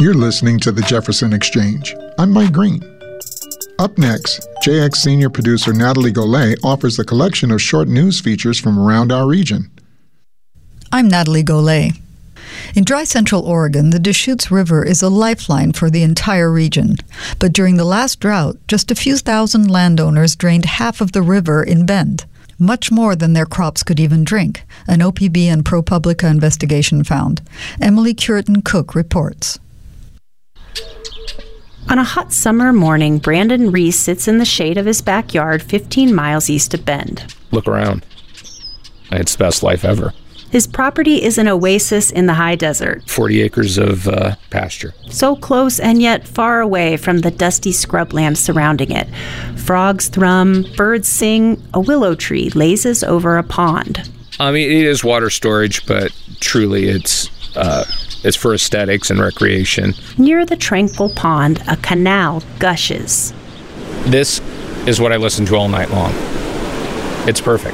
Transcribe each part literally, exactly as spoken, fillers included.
You're listening to the Jefferson Exchange. I'm Mike Green. Up next, J X senior producer Natalie Golay offers a collection of short news features from around our region. I'm Natalie Golay. In dry central Oregon, the Deschutes River is a lifeline for the entire region. But during the last drought, just a few thousand landowners drained half of the river in Bend, much more than their crops could even drink, an O P B and ProPublica investigation found. Emily Curitin Cook reports. On a hot summer morning, Brandon Reese sits in the shade of his backyard fifteen miles east of Bend. Look around. It's the best life ever. His property is an oasis in the high desert. forty acres of uh, pasture. So close and yet far away from the dusty scrubland surrounding it. Frogs thrum, birds sing, a willow tree lazes over a pond. I mean, it is water storage, but truly it's uh, it's for aesthetics and recreation. Near the tranquil pond, a canal gushes. This is what I listen to all night long. It's perfect.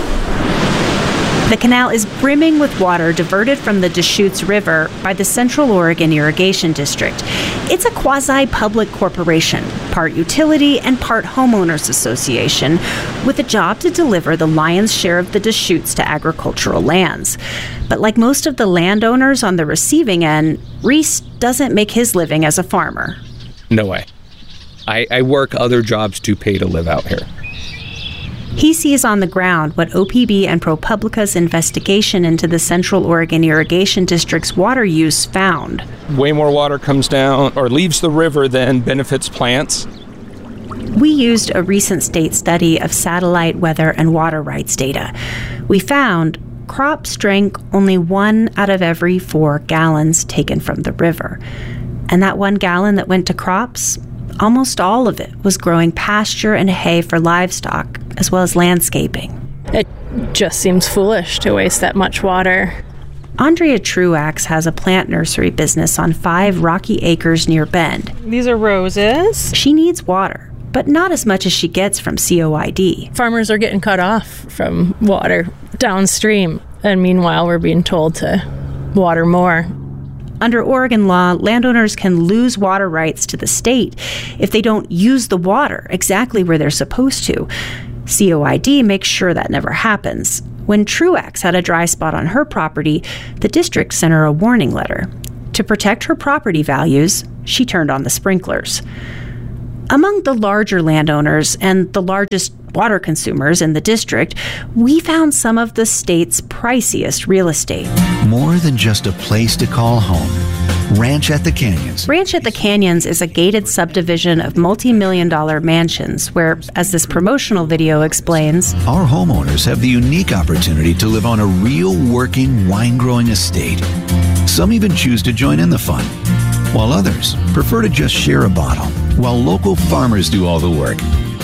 The canal is brimming with water diverted from the Deschutes River by the Central Oregon Irrigation District. It's a quasi-public corporation, part utility and part homeowners association, with a job to deliver the lion's share of the Deschutes to agricultural lands. But like most of the landowners on the receiving end, Reese doesn't make his living as a farmer. No way. I, I work other jobs to pay to live out here. He sees on the ground what O P B and ProPublica's investigation into the Central Oregon Irrigation District's water use found. Way more water comes down or leaves the river than benefits plants. We used a recent state study of satellite weather and water rights data. We found crops drank only one out of every four gallons taken from the river. And that one gallon that went to crops, almost all of it was growing pasture and hay for livestock, as well as landscaping. It just seems foolish to waste that much water. Andrea Truax has a plant nursery business on five rocky acres near Bend. These are roses. She needs water, but not as much as she gets from C O I D. Farmers are getting cut off from water downstream, and meanwhile we're being told to water more. Under Oregon law, landowners can lose water rights to the state if they don't use the water exactly where they're supposed to. C O I D makes sure that never happens. When Truax had a dry spot on her property, the district sent her a warning letter. To protect her property values, she turned on the sprinklers. Among the larger landowners and the largest water consumers in the district, we found some of the state's priciest real estate. More than just a place to call home. Ranch at the Canyons. Ranch at the Canyons is a gated subdivision of multi-million dollar mansions where, as this promotional video explains, our homeowners have the unique opportunity to live on a real working wine-growing estate. Some even choose to join in the fun, while others prefer to just share a bottle, while local farmers do all the work.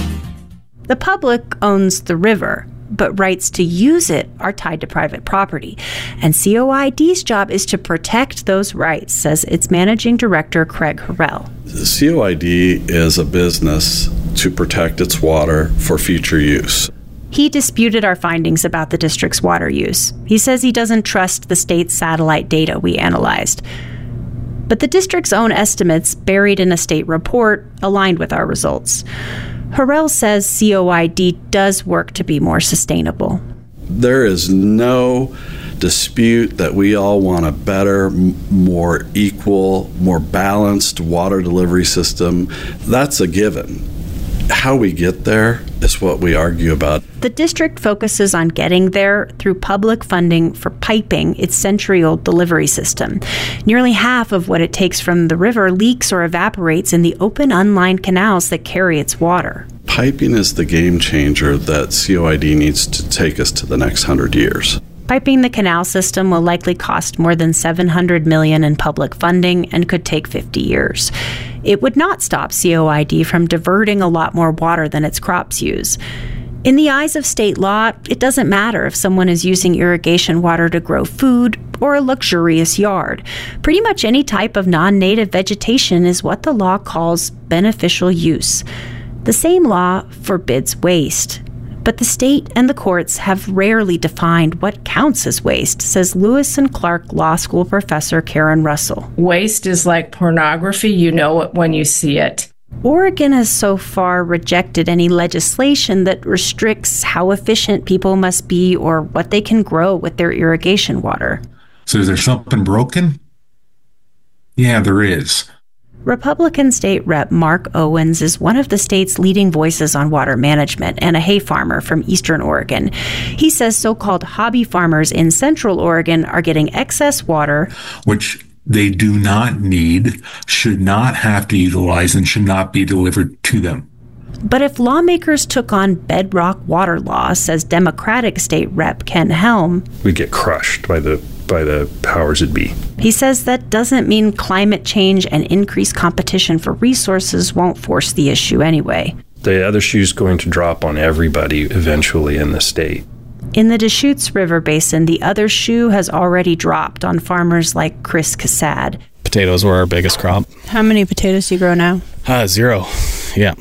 The public owns the river, but rights to use it are tied to private property. And C O I D's job is to protect those rights, says its managing director, Craig Harrell. C O I D is a business to protect its water for future use. He disputed our findings about the district's water use. He says he doesn't trust the state's satellite data we analyzed. But the district's own estimates, buried in a state report, aligned with our results. Harrell says C O I D does work to be more sustainable. There is no dispute that we all want a better, more equal, more balanced water delivery system. That's a given. How we get there is what we argue about. The district focuses on getting there through public funding for piping its century-old delivery system. Nearly half of what it takes from the river leaks or evaporates in the open, unlined canals that carry its water. Piping is the game changer that C O I D needs to take us to the next hundred years. Piping the canal system will likely cost more than seven hundred million dollars in public funding and could take fifty years. It would not stop C O I D from diverting a lot more water than its crops use. In the eyes of state law, it doesn't matter if someone is using irrigation water to grow food or a luxurious yard. Pretty much any type of non-native vegetation is what the law calls beneficial use. The same law forbids waste. But the state and the courts have rarely defined what counts as waste, says Lewis and Clark Law School professor Karen Russell. Waste is like pornography. You know it when you see it. Oregon has so far rejected any legislation that restricts how efficient people must be or what they can grow with their irrigation water. So is there something broken? Yeah, there is. Republican State Rep Mark Owens is one of the state's leading voices on water management and a hay farmer from Eastern Oregon. He says so-called hobby farmers in Central Oregon are getting excess water, which they do not need, should not have to utilize, and should not be delivered to them. But if lawmakers took on bedrock water law, says Democratic State Rep Ken Helm, we get crushed by the by the powers that be. He says that doesn't mean climate change and increased competition for resources won't force the issue anyway. The other shoe's going to drop on everybody eventually in the state. In the Deschutes River Basin, the other shoe has already dropped on farmers like Chris Cassad. Potatoes were our biggest crop. How many potatoes do you grow now? Uh, zero. Yeah.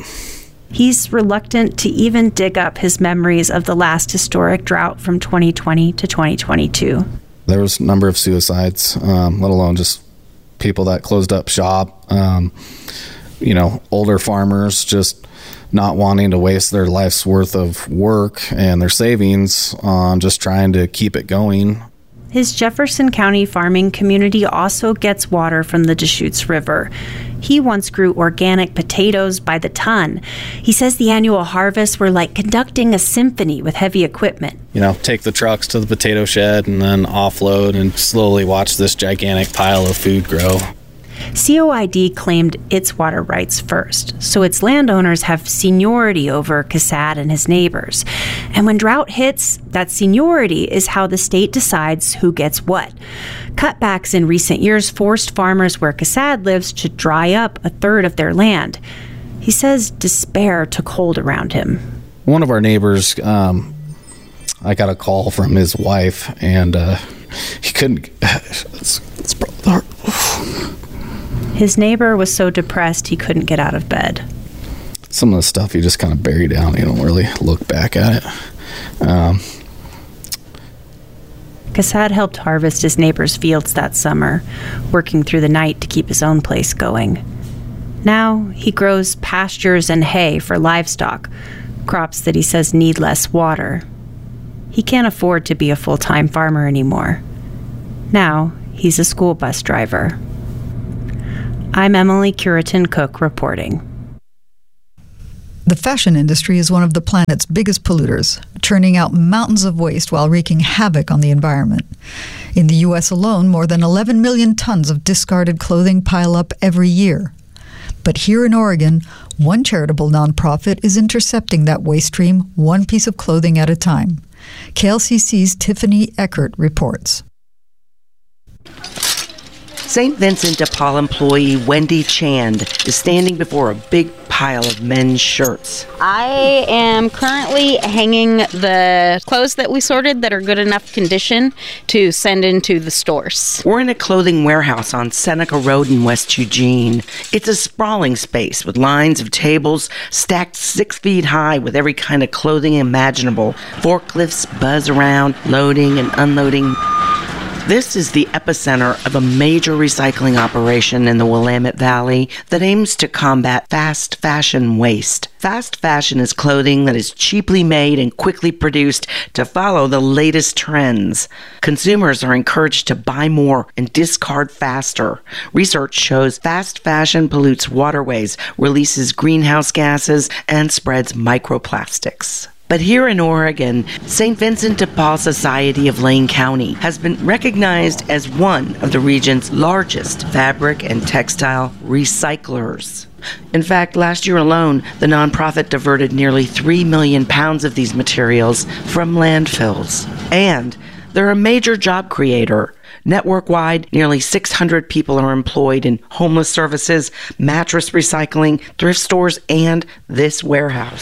He's reluctant to even dig up his memories of the last historic drought from twenty twenty to twenty twenty-two. There was a number of suicides, um, let alone just people that closed up shop. Um, you know, older farmers just not wanting to waste their life's worth of work and their savings on just trying to keep it going. His Jefferson County farming community also gets water from the Deschutes River. He once grew organic potatoes by the ton. He says the annual harvests were like conducting a symphony with heavy equipment. You know, take the trucks to the potato shed and then offload and slowly watch this gigantic pile of food grow. C O I D claimed its water rights first, so its landowners have seniority over Cassad and his neighbors. And when drought hits, that seniority is how the state decides who gets what. Cutbacks in recent years forced farmers where Cassad lives to dry up a third of their land. He says despair took hold around him. One of our neighbors, um, I got a call from his wife, and uh, he couldn't... It's, it's probably hard. His neighbor was so depressed he couldn't get out of bed. Some of the stuff you just kind of bury down. You don't really look back at it. Um, Cassad helped harvest his neighbor's fields that summer, working through the night to keep his own place going. Now he grows pastures and hay for livestock, crops that he says need less water. He can't afford to be a full-time farmer anymore. Now he's a school bus driver. I'm Emily Curitin Cook reporting. The fashion industry is one of the planet's biggest polluters, churning out mountains of waste while wreaking havoc on the environment. In the U S alone, more than eleven million tons of discarded clothing pile up every year. But here in Oregon, one charitable nonprofit is intercepting that waste stream one piece of clothing at a time. K L C C's Tiffany Eckert reports. Saint Vincent de Paul employee Wendy Chand is standing before a big pile of men's shirts. I am currently hanging the clothes that we sorted that are good enough condition to send into the stores. We're in a clothing warehouse on Seneca Road in West Eugene. It's a sprawling space with lines of tables stacked six feet high with every kind of clothing imaginable. Forklifts buzz around, loading and unloading. This is the epicenter of a major recycling operation in the Willamette Valley that aims to combat fast fashion waste. Fast fashion is clothing that is cheaply made and quickly produced to follow the latest trends. Consumers are encouraged to buy more and discard faster. Research shows fast fashion pollutes waterways, releases greenhouse gases, and spreads microplastics. But here in Oregon, Saint Vincent de Paul Society of Lane County has been recognized as one of the region's largest fabric and textile recyclers. In fact, last year alone, the nonprofit diverted nearly three million pounds of these materials from landfills. And they're a major job creator. Network-wide, nearly six hundred people are employed in homeless services, mattress recycling, thrift stores, and this warehouse.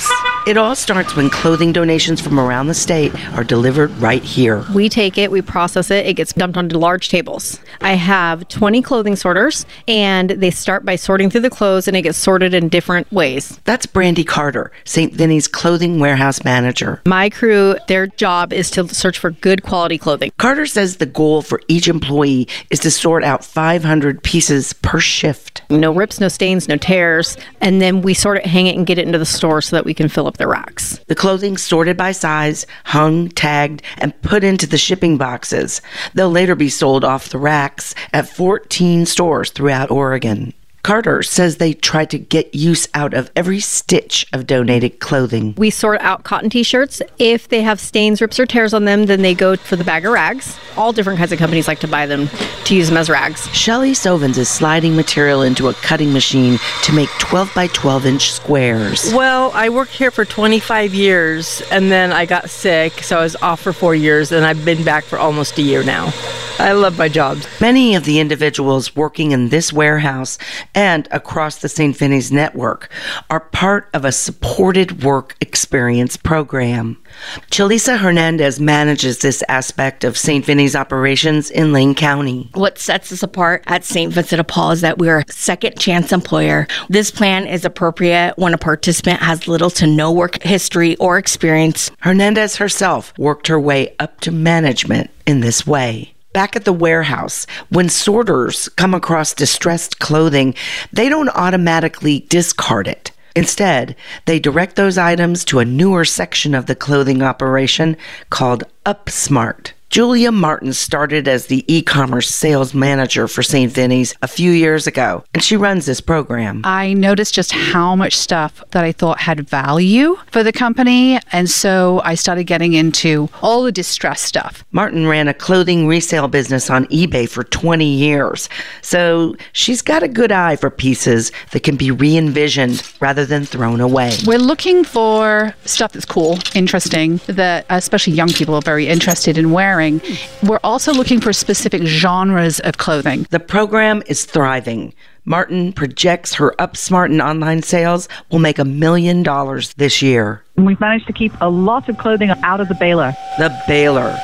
It all starts when clothing donations from around the state are delivered right here. We take it, we process it, it gets dumped onto large tables. I have twenty clothing sorters, and they start by sorting through the clothes, and it gets sorted in different ways. That's Brandy Carter, Saint Vinny's clothing warehouse manager. My crew, their job is to search for good quality clothing. Carter says the goal for each employee is to sort out five hundred pieces per shift. No rips, no stains, no tears, and then we sort it, hang it, and get it into the store so that we can fill up the racks. The clothing sorted by size, hung, tagged, and put into the shipping boxes. They'll later be sold off the racks at fourteen stores throughout Oregon. Carter says they try to get use out of every stitch of donated clothing. We sort out cotton t-shirts. If they have stains, rips, or tears on them, then they go for the bag of rags. All different kinds of companies like to buy them to use them as rags. Shelley Sovens is sliding material into a cutting machine to make twelve by twelve inch squares. Well, I worked here for twenty-five years, and then I got sick, so I was off for four years, and I've been back for almost a year now. I love my job. Many of the individuals working in this warehouse and across the Saint Vinny's network are part of a supported work experience program. Chalisa Hernandez manages this aspect of Saint Vinny's operations in Lane County. What sets us apart at Saint Vincent de Paul is that we're a second chance employer. This plan is appropriate when a participant has little to no work history or experience. Hernandez herself worked her way up to management in this way. Back at the warehouse, when sorters come across distressed clothing, they don't automatically discard it. Instead, they direct those items to a newer section of the clothing operation called UpSmart. Julia Martin started as the e-commerce sales manager for Saint Vinny's a few years ago, and she runs this program. I noticed just how much stuff that I thought had value for the company, and so I started getting into all the distressed stuff. Martin ran a clothing resale business on eBay for twenty years, so she's got a good eye for pieces that can be re-envisioned rather than thrown away. We're looking for stuff that's cool, interesting, that especially young people are very interested in wearing. We're also looking for specific genres of clothing. The program is thriving. Martin projects her UpSmart and online sales will make a million dollars this year. We've managed to keep a lot of clothing out of the baler. The baler.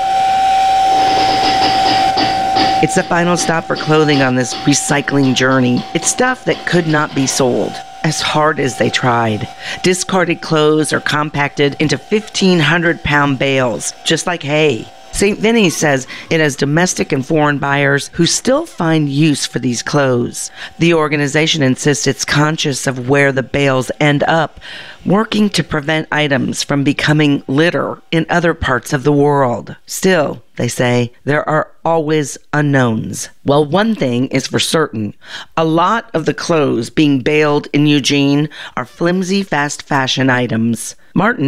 It's the final stop for clothing on this recycling journey. It's stuff that could not be sold, as hard as they tried. Discarded clothes are compacted into fifteen hundred pound bales, just like hay. Saint Vinny's says it has domestic and foreign buyers who still find use for these clothes. The organization insists it's conscious of where the bales end up, working to prevent items from becoming litter in other parts of the world. Still, they say, there are always unknowns. Well, one thing is for certain. A lot of the clothes being baled in Eugene are flimsy fast fashion items. Martin